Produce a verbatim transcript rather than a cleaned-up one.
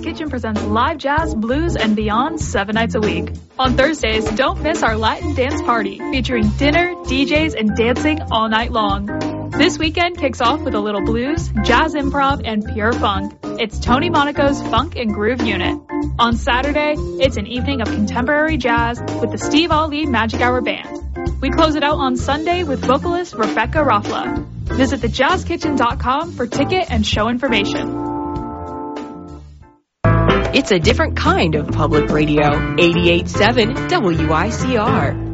Kitchen presents live jazz, blues, and beyond seven nights a week. On Thursdays, don't miss our Latin dance party, featuring dinner, D Js, and dancing all night long. This weekend kicks off with a little blues, jazz improv, and pure funk. It's Tony Monaco's Funk and Groove Unit. On Saturday, it's an evening of contemporary jazz with the Steve Ali Magic Hour Band. We close it out on Sunday with vocalist Rebecca Raffla. Visit the jazz kitchen dot com for ticket and show information. It's a different kind of public radio. eighty-eight point seven W I C R.